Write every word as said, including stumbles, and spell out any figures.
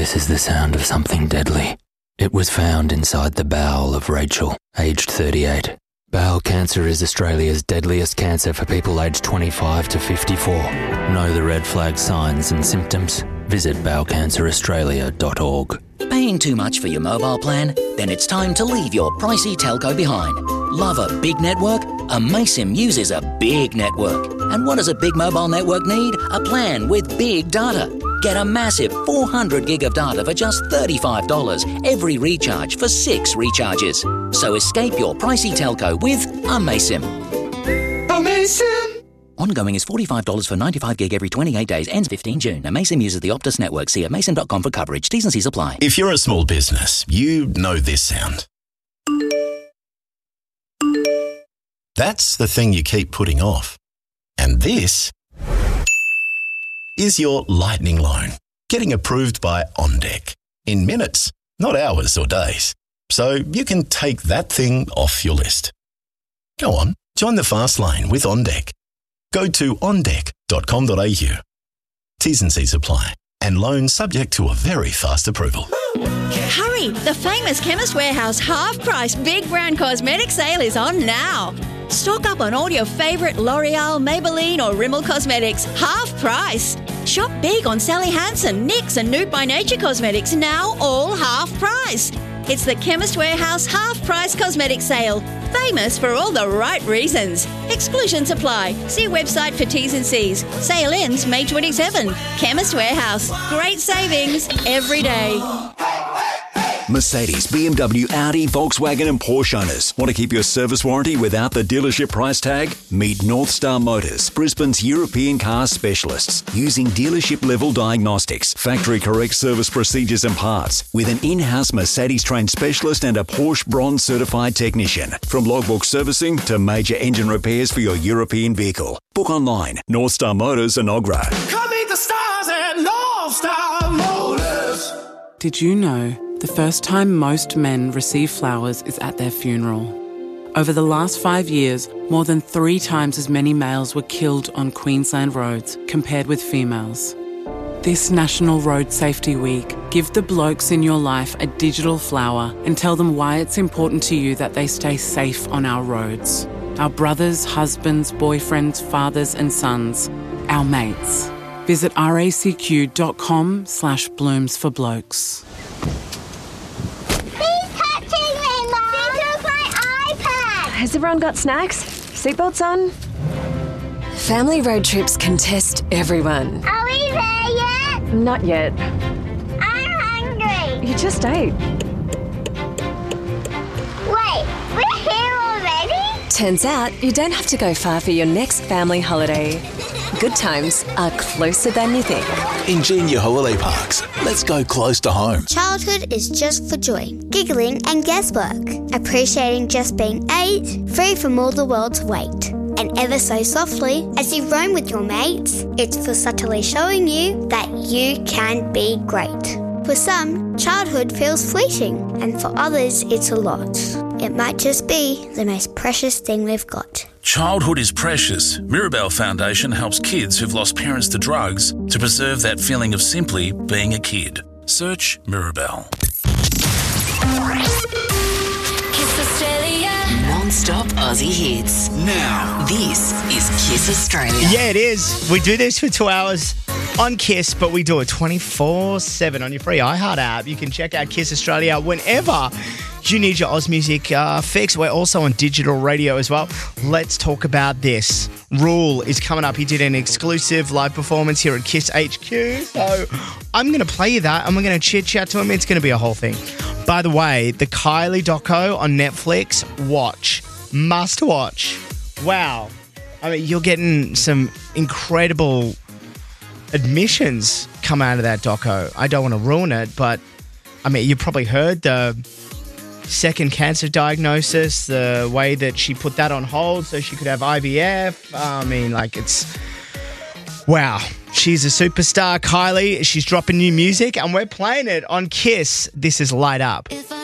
This is the sound of something deadly. It was found inside the bowel of Rachel, aged thirty-eight. Bowel cancer is Australia's deadliest cancer for people aged twenty-five to fifty-four. Know the red flag signs and symptoms? Visit bowel cancer australia dot org. Paying too much for your mobile plan? Then it's time to leave your pricey telco behind. Love a big network? Amaysim uses a big network. And what does a big mobile network need? A plan with big data. Get a massive four hundred gig of data for just thirty-five dollars every recharge for six recharges. So escape your pricey telco with Amaysim. Amaysim! Ongoing is forty-five dollars for ninety-five gig every twenty-eight days, ends fifteenth June. Amaysim uses the Optus network. See amaysim dot com for coverage. T's and C's apply. If you're a small business, you know this sound. That's the thing you keep putting off. And this is your lightning loan, getting approved by OnDeck in minutes, not hours or days. So you can take that thing off your list. Go on, join the fast lane with OnDeck. Go to on deck dot com dot a u. T's and C's apply, and loan subject to a very fast approval. Hurry! The famous Chemist Warehouse half-price Big Brown Cosmetic sale is on now. Stock up on all your favourite L'Oreal, Maybelline or Rimmel cosmetics, half price. Shop big on Sally Hansen, N Y X and Nude by Nature cosmetics, now all half price. It's the Chemist Warehouse half-price cosmetic sale. Famous for all the right reasons. Exclusions apply. See website for T's and C's. Sale ends May twenty-seventh. Chemist Warehouse. Great savings every day. Mercedes, B M W, Audi, Volkswagen and Porsche owners. Want to keep your service warranty without the dealership price tag? Meet North Star Motors, Brisbane's European car specialists, using dealership-level diagnostics, factory-correct service procedures and parts, with an in-house Mercedes-trained specialist and a Porsche Bronze-certified technician. From logbook servicing to major engine repairs for your European vehicle. Book online, North Star Motors and Ogra. Come meet the stars at North Star Motors. Did you know the first time most men receive flowers is at their funeral? Over the last five years, more than three times as many males were killed on Queensland roads compared with females. This National Road Safety Week, give the blokes in your life a digital flower and tell them why it's important to you that they stay safe on our roads. Our brothers, husbands, boyfriends, fathers and sons. Our mates. Visit racq.com slash blooms for blokes. Has everyone got snacks? Seatbelts on? Family road trips can test everyone. Are we there yet? Not yet. I'm hungry. You just ate. Wait, we're here already? Turns out you don't have to go far for your next family holiday. Good times are closer than you think. Ingenia Holiday Parks. Let's go close to home. Childhood is just for joy, giggling and guesswork. Appreciating just being eight, free from all the world's weight. And ever so softly, as you roam with your mates, it's for subtly showing you that you can be great. For some, childhood feels fleeting, and for others, it's a lot. It might just be the most precious thing we've got. Childhood is precious. Mirabelle Foundation helps kids who've lost parents to drugs to preserve that feeling of simply being a kid. Search Mirabelle. Kiss Australia. Non-stop Aussie hits. Now. This is Kiss Australia. Yeah, it is. We do this for two hours on Kiss, but we do it twenty-four seven on your free iHeart app. You can check out Kiss Australia whenever you need your Oz music uh, fix. We're also on digital radio as well. Let's talk about this. Rule is coming up. He did an exclusive live performance here at Kiss H Q. So I'm going to play you that and we're going to chit-chat to him. It's going to be a whole thing. By the way, the Kylie doco on Netflix, watch. Must watch. Wow. I mean, you're getting some incredible admissions come out of that doco. I don't want to ruin it, but I mean, you probably heard the second cancer diagnosis, the way that she put that on hold so she could have I V F. I mean, like, it's... Wow. She's a superstar, Kylie. She's dropping new music, and we're playing it on Kiss. This is Light Up.